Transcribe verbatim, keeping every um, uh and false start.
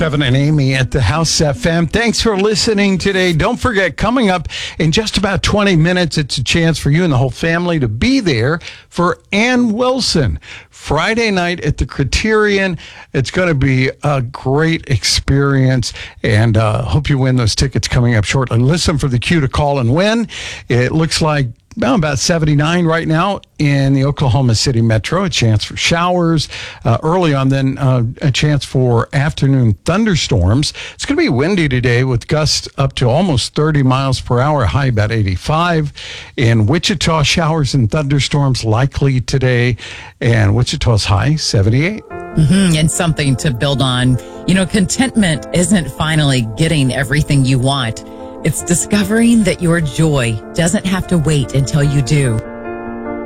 Kevin and Amy at the House F M. Thanks for listening today. Don't forget, coming up in just about twenty minutes, it's a chance for you and the whole family to be there for Ann Wilson. Friday night at the Criterion. It's going to be a great experience, and uh, hope you win those tickets coming up shortly. Listen for the cue to call and win. It looks like Well, about seventy-nine right now in the Oklahoma City Metro. A chance for showers uh, early on, then uh, a chance for afternoon thunderstorms. It's going to be windy today with gusts up to almost thirty miles per hour, high about eighty-five. In Wichita, showers and thunderstorms likely today, and Wichita's high seventy-eight. Mm-hmm, and something to build on. You know, contentment isn't finally getting everything you want. It's discovering that your joy doesn't have to wait until you do.